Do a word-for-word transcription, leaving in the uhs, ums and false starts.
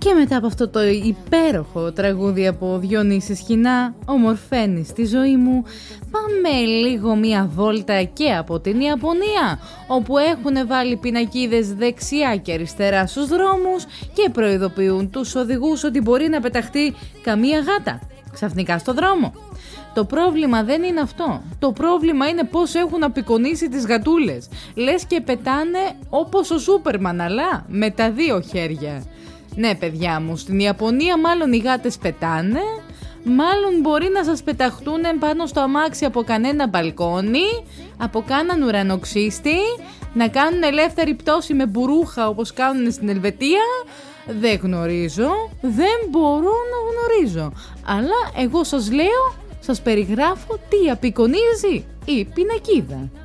Και μετά από αυτό το υπέροχο τραγούδι από Διονύση Σχοινά, ομορφαίνεις τη ζωή μου, πάμε λίγο μία βόλτα και από την Ιαπωνία, όπου έχουν βάλει πινακίδες δεξιά και αριστερά στους δρόμους και προειδοποιούν τους οδηγούς ότι μπορεί να πεταχτεί καμία γάτα ξαφνικά στο δρόμο. Το πρόβλημα δεν είναι αυτό. Το πρόβλημα είναι πώς έχουν απεικονίσει τις γατούλες. Λες και πετάνε όπως ο Σούπερμαν, αλλά με τα δύο χέρια. Ναι, παιδιά μου, στην Ιαπωνία μάλλον οι γάτες πετάνε, μάλλον μπορεί να σας πεταχτούν πάνω στο αμάξι από κανένα μπαλκόνι, από κάναν ουρανοξύστη, να κάνουν ελεύθερη πτώση με μπουρούχα όπως κάνουν στην Ελβετία. Δεν γνωρίζω, δεν μπορώ να γνωρίζω. Αλλά εγώ σας λέω, σας περιγράφω τι απεικονίζει η πινακίδα.